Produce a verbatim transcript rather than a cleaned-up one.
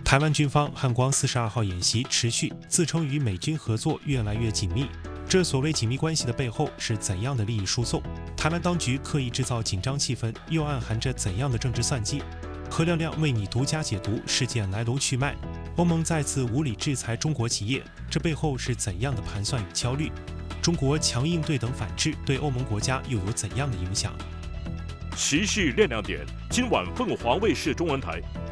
台湾军方汉光四十二号演习持续，自称与美军合作越来越紧密。这所谓紧密关系的背后是怎样的利益输送？台湾当局刻意制造紧张气氛，又暗含着怎样的政治算计？何亮亮为你独家解读事件来龙去脉。欧盟再次无理制裁中国企业，这背后是怎样的盘算与焦虑？中国强硬对等反制对欧盟国家又有怎样的影响？ 时事亮亮点，今晚凤凰卫视中文台